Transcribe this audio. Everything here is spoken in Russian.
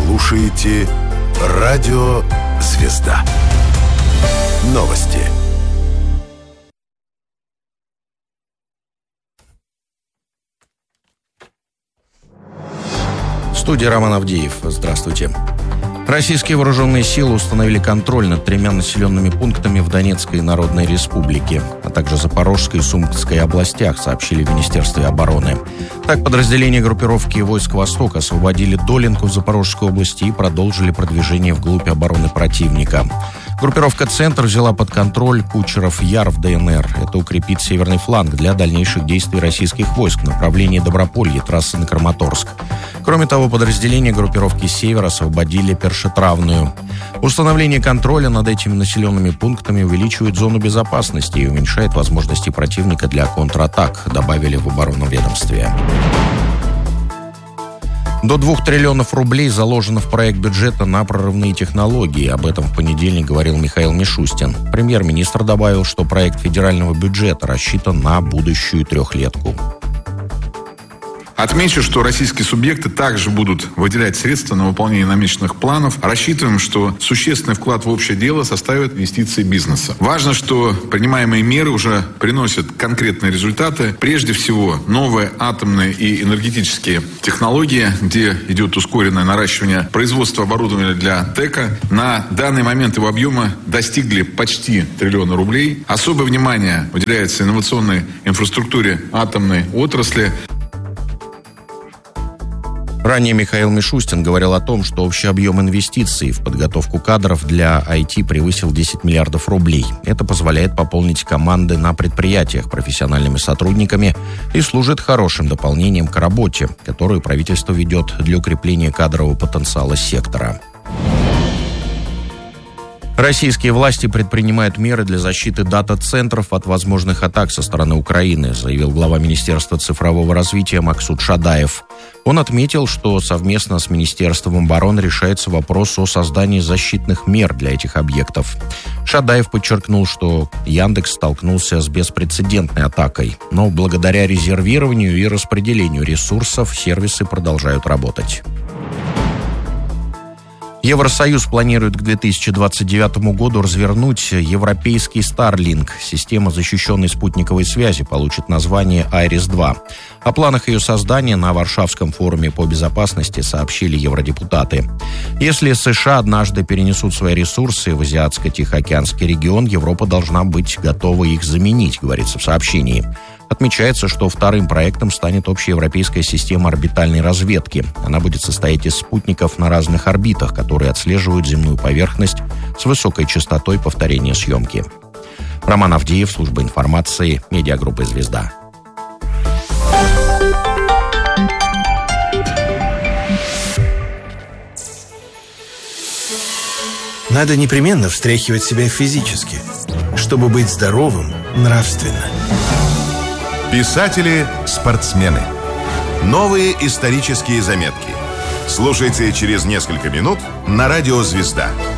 слушаете Радио Звезда. Новости. В студии Роман Авдеев. Здравствуйте. Российские вооруженные силы установили контроль над 3 населенными пунктами в Донецкой Народной Республике, а также Запорожской и Сумской областях, сообщили в Министерстве обороны. Так, подразделения группировки войск «Восток» освободили Долинку в Запорожской области и продолжили продвижение вглубь обороны противника. Группировка «Центр» взяла под контроль Кучеров Яр в ДНР. Это укрепит северный фланг для дальнейших действий российских войск в направлении Доброполья, трассы на Краматорск. Кроме того, подразделения группировки «Север» освободили Першетравную. Установление контроля над этими населенными пунктами увеличивает зону безопасности и уменьшает возможности противника для контратак, добавили в оборонном ведомстве. До 2 триллионов рублей заложено в проект бюджета на прорывные технологии. Об этом в понедельник говорил Михаил Мишустин. Премьер-министр добавил, что проект федерального бюджета рассчитан на будущую трехлетку. Отмечу, что российские субъекты также будут выделять средства на выполнение намеченных планов. Рассчитываем, что существенный вклад в общее дело составят инвестиции бизнеса. Важно, что принимаемые меры уже приносят конкретные результаты. Прежде всего, новые атомные и энергетические технологии, где идет ускоренное наращивание производства оборудования для ТЭКа. На данный момент его объемы достигли почти триллиона рублей. Особое внимание уделяется инновационной инфраструктуре атомной отрасли. Ранее Михаил Мишустин говорил о том, что общий объем инвестиций в подготовку кадров для IT превысил 10 миллиардов рублей. Это позволяет пополнить команды на предприятиях профессиональными сотрудниками и служит хорошим дополнением к работе, которую правительство ведет для укрепления кадрового потенциала сектора. Российские власти предпринимают меры для защиты дата-центров от возможных атак со стороны Украины, заявил глава Министерства цифрового развития Максут Шадаев. Он отметил, что совместно с Министерством обороны решается вопрос о создании защитных мер для этих объектов. Шадаев подчеркнул, что Яндекс столкнулся с беспрецедентной атакой, но благодаря резервированию и распределению ресурсов сервисы продолжают работать. Евросоюз планирует к 2029 году развернуть европейский Starlink. Система защищенной спутниковой связи получит название «Айрис-2». О планах ее создания на Варшавском форуме по безопасности сообщили евродепутаты. Если США однажды перенесут свои ресурсы в Азиатско-Тихоокеанский регион, Европа должна быть готова их заменить, говорится в сообщении. Отмечается, что вторым проектом станет общеевропейская система орбитальной разведки. Она будет состоять из спутников на разных орбитах, которые отслеживают земную поверхность с высокой частотой повторения съемки. Роман Авдеев, служба информации, медиагруппа «Звезда». Надо непременно встряхивать себя физически, чтобы быть здоровым нравственно. Писатели-спортсмены. Новые исторические заметки. Слушайте через несколько минут на Радио Звезда.